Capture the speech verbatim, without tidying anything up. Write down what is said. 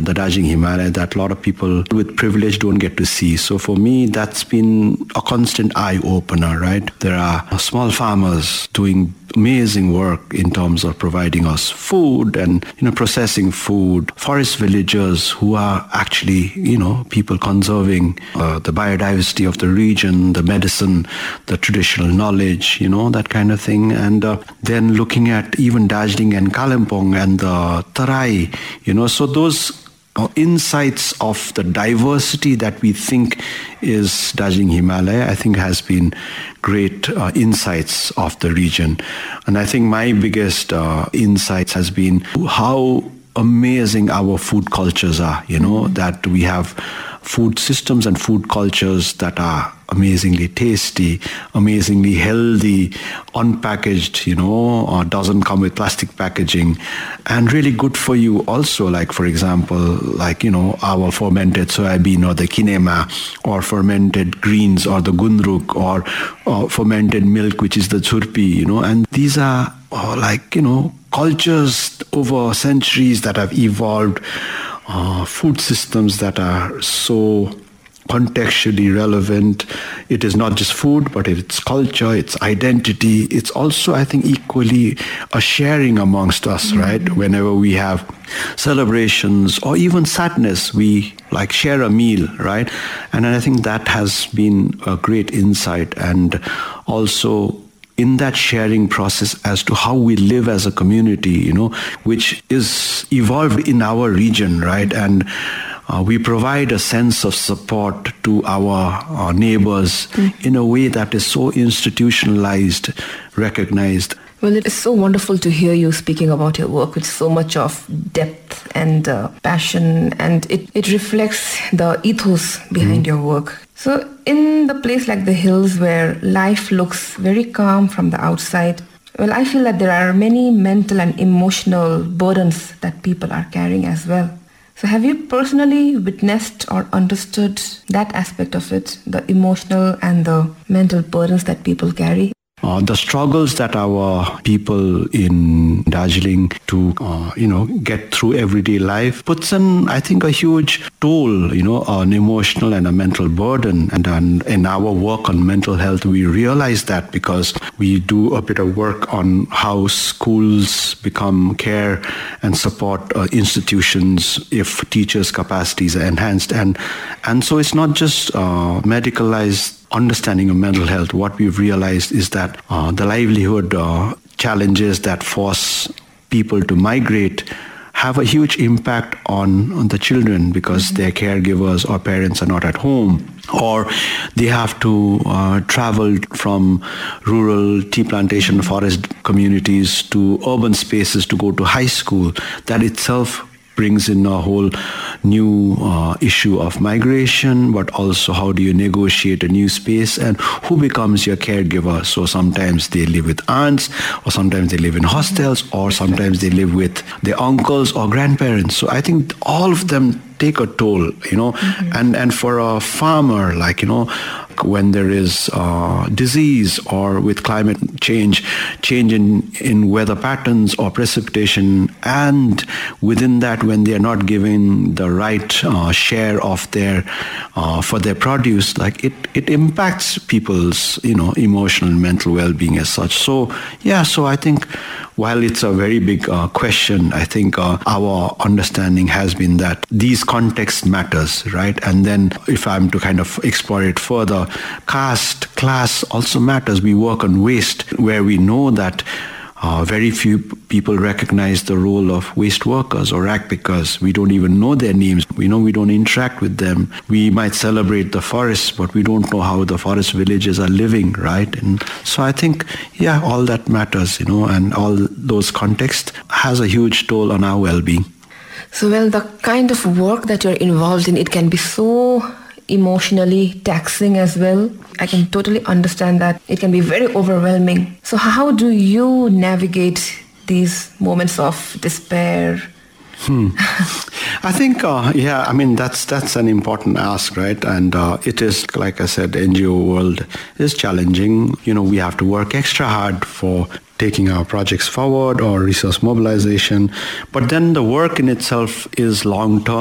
the Darjeeling Himalaya that a lot of people with privilege don't get to see. So for me, that's been a constant eye-opener, right? There are small farmers doing amazing work in terms of providing us food and, you know, processing food. Forest villagers who are actually, you know, people conserving uh, the biodiversity of the region, the medicine, the traditional knowledge, you know, that kind of thing. And uh, then looking at even Darjeeling and Kalimpong and the Tarai, you know, so those Uh, insights of the diversity that we think is Darjeeling Himalaya, I think has been great uh, insights of the region. And I think my biggest uh, insights has been how amazing our food cultures are, you know, mm-hmm. that we have food systems and food cultures that are amazingly tasty, amazingly healthy, unpackaged, you know, or doesn't come with plastic packaging, and really good for you also. Like, for example, like, you know, our fermented soybean or the kinema, or fermented greens or the gundruk, or, or fermented milk, which is the churpi, you know, and these are uh, like, you know, cultures over centuries that have evolved, uh, food systems that are so contextually relevant. It is not just food, but it's culture, it's identity. It's also, I think, equally a sharing amongst us, mm-hmm. right? Whenever we have celebrations or even sadness, we like share a meal, right? And I think that has been a great insight, and also in that sharing process as to how we live as a community, you know, which is evolved in our region, right? And Uh, we provide a sense of support to our, our neighbors mm. in a way that is so institutionalized, recognized. Well, it is so wonderful to hear you speaking about your work with so much of depth and uh, passion, and it, it reflects the ethos behind mm. your work. So in the place like the hills where life looks very calm from the outside, well, I feel that there are many mental and emotional burdens that people are carrying as well. So have you personally witnessed or understood that aspect of it, the emotional and the mental burdens that people carry? Uh, the struggles that our people in Darjeeling to, uh, you know, get through everyday life puts in, I think, a huge toll, you know, an emotional and a mental burden. And, and in our work on mental health, we realize that because we do a bit of work on how schools become care and support uh, institutions if teachers' capacities are enhanced. And, and so it's not just uh, medicalized understanding of mental health. What we've realized is that uh, the livelihood uh, challenges that force people to migrate have a huge impact on, on the children because mm-hmm. their caregivers or parents are not at home, or they have to uh, travel from rural tea plantation mm-hmm. forest communities to urban spaces to go to high school. That itself brings in a whole new uh, issue of migration, but also how do you negotiate a new space and who becomes your caregiver. So sometimes they live with aunts, or sometimes they live in hostels, or sometimes they live with their uncles or grandparents. So I think all of them take a toll, you know, mm-hmm. and, and for a farmer, like, you know, when there is uh, disease or with climate change, change in, in weather patterns or precipitation, and within that, when they are not given the right uh, share of their, uh, for their produce, like it, it impacts people's, you know, emotional and mental well-being as such. So, yeah, so I think while it's a very big uh, question, I think uh, our understanding has been that these context matters, right? And then if I'm to kind of explore it further, caste, class also matters. We work on waste, where we know that uh, very few people recognize the role of waste workers or rag pickers. We don't even know their names. We know we don't interact with them. We might celebrate the forests, but we don't know how the forest villages are living, right? And so I think, yeah, all that matters, you know, and all those contexts has a huge toll on our well-being. So, well, the kind of work that you're involved in, it can be so emotionally taxing as well. I can totally understand that. It can be very overwhelming. So how do you navigate these moments of despair? Hmm. I think, uh, yeah, I mean, that's that's an important ask, right? And uh, it is, like I said, the N G O world is challenging. You know, we have to work extra hard for taking our projects forward or resource mobilization. But then the work in itself is long-term.